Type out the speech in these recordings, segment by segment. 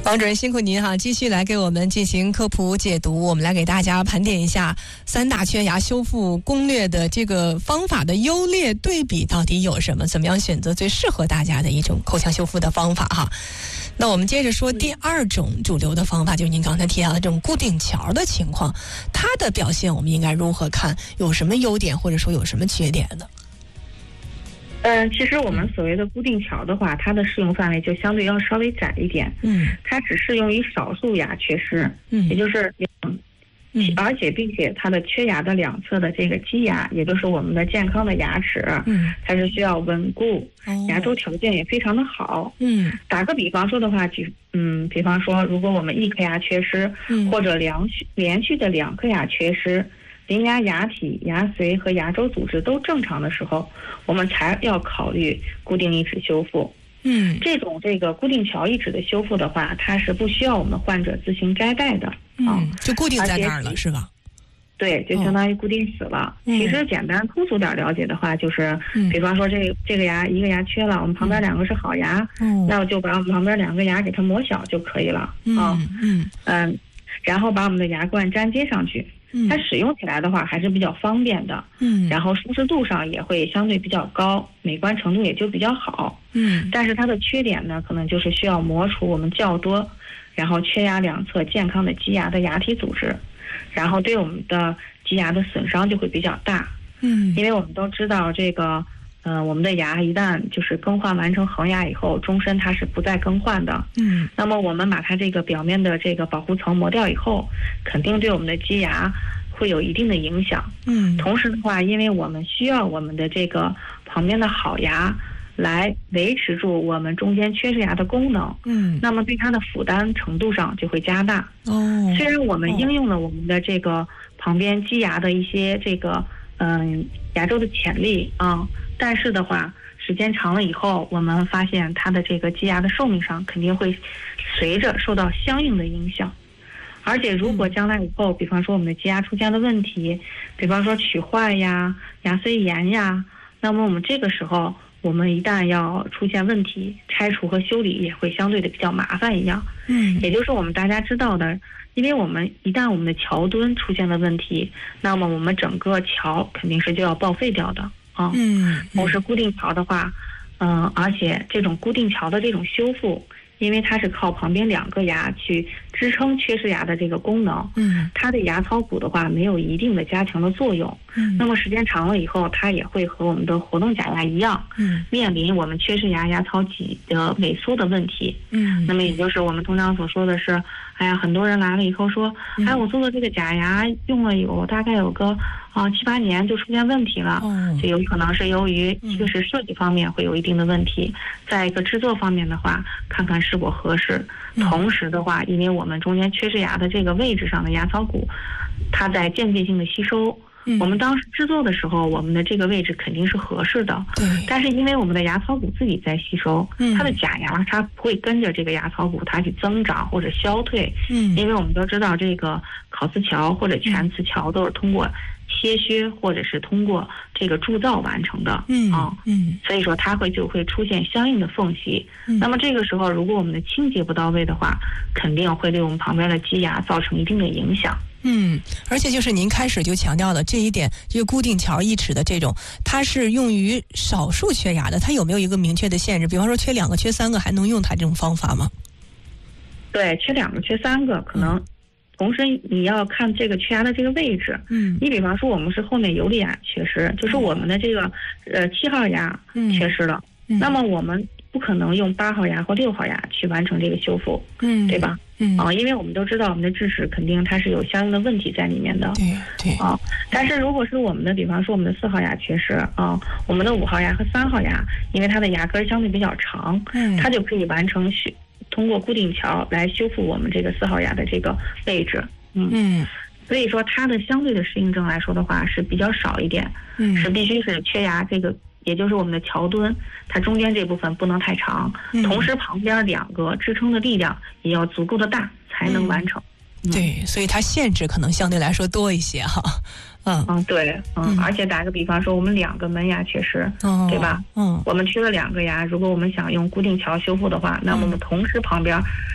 王主任辛苦您哈，继续来给我们进行科普解读。我们来给大家盘点一下3大缺牙修复攻略的这个方法的优劣对比到底有什么，怎么样选择最适合大家的一种口腔修复的方法哈。那我们接着说第2种主流的方法，就是您刚才提到的这种固定桥的情况，它的表现我们应该如何看？有什么优点或者说有什么缺点呢？ 其实我们所谓的固定桥的话，它的适用范围就相对要稍微窄一点。它只适用于少数牙缺失，也就是而且并且它的缺牙的两侧的这个基牙，也就是我们的健康的牙齿，它是需要稳固，牙周条件也非常的好。打个比方说的话，比方说如果我们1颗牙缺失，或者连续的2颗牙缺失，邻牙牙体、牙髓和牙周组织都正常的时候，我们才要考虑固定义齿修复。这个固定桥义齿的修复的话，它是不需要我们患者自行摘戴的， 就固定在那儿了，是吧？ 对，就相当于固定死了。其实简单通俗点了解的话，就是比方说这个牙1个牙缺了，我们旁边2个是好牙，那我就把我们旁边2个牙给它磨小就可以了然后把我们的牙冠粘接上去。它使用起来的话还是比较方便的，然后舒适度上也会相对比较高，美观程度也就比较好，但是它的缺点呢，可能就是需要磨除我们较多，然后缺牙两侧健康的基牙的牙体组织，然后对我们的基牙的损伤就会比较大，因为我们都知道这个。我们的牙一旦就是更换完成恒牙以后，终身它是不再更换的。那么我们把它这个表面的这个保护层磨掉以后，肯定对我们的基牙会有一定的影响。同时的话，因为我们需要我们的这个旁边的好牙来维持住我们中间缺失牙的功能。那么对它的负担程度上就会加大。虽然我们应用了我们的这个旁边基牙的一些这个牙周的潜力但是的话，时间长了以后，我们发现它的这个基牙的寿命上肯定会随着受到相应的影响。而且如果将来以后，比方说我们的基牙出现了问题，比方说龋坏呀、牙髓炎呀，那么我们这个时候，我们一旦要出现问题，拆除和修理也会相对的比较麻烦一样。也就是我们大家知道的，因为我们一旦我们的桥墩出现了问题，那么我们整个桥肯定是就要报废掉的。同时固定桥的话，而且这种固定桥的这种修复，因为它是靠旁边2个牙去支撑缺失牙的这个功能，它的牙槽骨的话没有一定的加强的作用，那么时间长了以后，它也会和我们的活动假牙一样，面临我们缺失牙牙槽脊的萎缩的问题。那么也就是我们通常所说的是，很多人来了以后说，我做的这个假牙用了大概有个7、8年就出现问题了，就有可能是由于一个是设计方面会有一定的问题，再一个制作方面的话，看看是否合适。同时的话，因为我们中间缺失牙的这个位置上的牙槽骨，它在间接性的吸收。我们当时制作的时候，我们的这个位置肯定是合适的，但是因为我们的牙槽骨自己在吸收，它的假牙它不会跟着这个牙槽骨它去增长或者消退，因为我们都知道这个烤瓷桥或者全瓷桥都是通过切削或者是通过这个铸造完成的，所以说它就会出现相应的缝隙。那么这个时候，如果我们的清洁不到位的话，肯定会对我们旁边的基牙造成一定的影响。 而且就是您开始就强调了这一点，这个固定桥义齿的这种，它是用于少数缺牙的，它有没有一个明确的限制？比方说缺2个、缺3个，还能用它这种方法吗？ 对，缺2个、缺3个可能。同时你要看这个缺牙的这个位置，你比方说我们是后面有理牙缺失，就是我们的这个7号牙缺失了，那么我们不可能用8号牙或6号牙去完成这个修复，对吧？因为我们都知道我们的智齿肯定它是有相应的问题在里面的， 对但是如果是我们的，比方说我们的4号牙缺失我们的5号牙和3号牙，因为它的牙根相对比较长，它就可以完成通过固定桥来修复我们这个4号牙的这个位置。所以说它的相对的适应症来说的话是比较少一点，是必须是缺牙这个，也就是我们的桥墩，它中间这部分不能太长，同时旁边2个支撑的力量也要足够的大才能完成。 对，所以它限制可能相对来说多一些哈。 对，而且打个比方说，我们2个门牙缺失，对吧？我们缺了2个牙，如果我们想用固定桥修复的话，那么我们同时旁边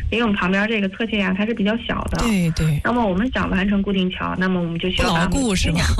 因为我们旁边这个侧切牙它是比较小的， 对对。 那么我们想完成固定桥，那么我们就需要不牢固是吗？